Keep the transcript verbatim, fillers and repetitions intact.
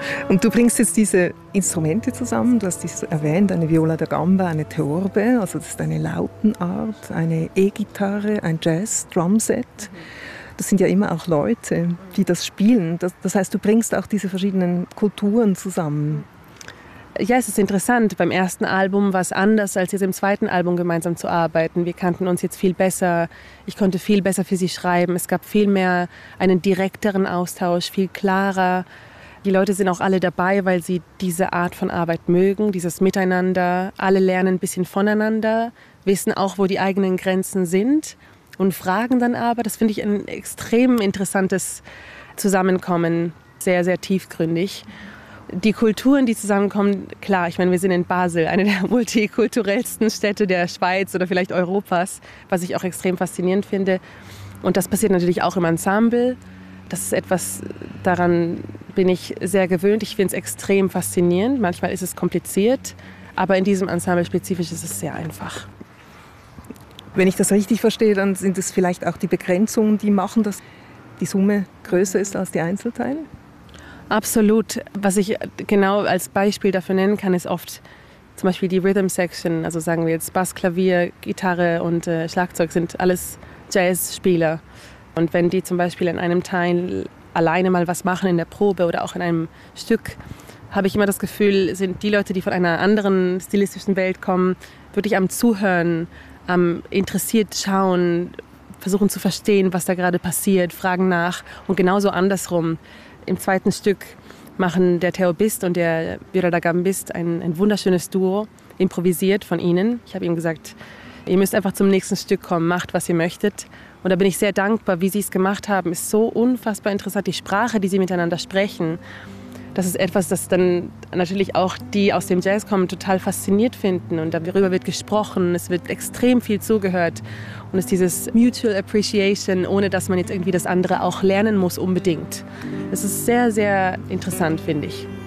Und du bringst jetzt diese Instrumente zusammen, du hast dies erwähnt, eine Viola da Gamba, eine Theorbe, also das ist eine Lautenart, eine E-Gitarre, ein Jazz-Drumset. Das sind ja immer auch Leute, die das spielen. Das, das heißt, du bringst auch diese verschiedenen Kulturen zusammen. Ja, es ist interessant. Beim ersten Album war es anders, als jetzt im zweiten Album gemeinsam zu arbeiten. Wir kannten uns jetzt viel besser. Ich konnte viel besser für sie schreiben. Es gab viel mehr einen direkteren Austausch, viel klarer. Die Leute sind auch alle dabei, weil sie diese Art von Arbeit mögen, dieses Miteinander. Alle lernen ein bisschen voneinander, wissen auch, wo die eigenen Grenzen sind und fragen dann aber. Das finde ich ein extrem interessantes Zusammenkommen, sehr, sehr tiefgründig. Die Kulturen, die zusammenkommen, klar, ich meine, wir sind in Basel, eine der multikulturellsten Städte der Schweiz oder vielleicht Europas, was ich auch extrem faszinierend finde. Und das passiert natürlich auch im Ensemble. Das ist etwas, daran bin ich sehr gewöhnt. Ich finde es extrem faszinierend. Manchmal ist es kompliziert, aber in diesem Ensemble spezifisch ist es sehr einfach. Wenn ich das richtig verstehe, dann sind es vielleicht auch die Begrenzungen, die machen, dass die Summe größer ist als die Einzelteile? Absolut. Was ich genau als Beispiel dafür nennen kann, ist oft zum Beispiel die Rhythm Section. Also sagen wir jetzt Bass, Klavier, Gitarre und äh, Schlagzeug sind alles Jazzspieler. Und wenn die zum Beispiel in einem Teil alleine mal was machen in der Probe oder auch in einem Stück, habe ich immer das Gefühl, sind die Leute, die von einer anderen stilistischen Welt kommen, wirklich am Zuhören, am interessiert schauen, versuchen zu verstehen, was da gerade passiert, fragen nach. Und genauso andersrum. Im zweiten Stück machen der Theorbist und der Viola da Gambist ein, ein wunderschönes Duo, improvisiert von ihnen. Ich habe ihnen gesagt, ihr müsst einfach zum nächsten Stück kommen, macht, was ihr möchtet. Und da bin ich sehr dankbar, wie sie es gemacht haben. Ist so unfassbar interessant, die Sprache, die sie miteinander sprechen. Das ist etwas, das dann natürlich auch die aus dem Jazz kommen, total fasziniert finden. Und darüber wird gesprochen, es wird extrem viel zugehört. Und es ist dieses Mutual Appreciation, ohne dass man jetzt irgendwie das andere auch lernen muss unbedingt. Das ist sehr, sehr interessant, finde ich.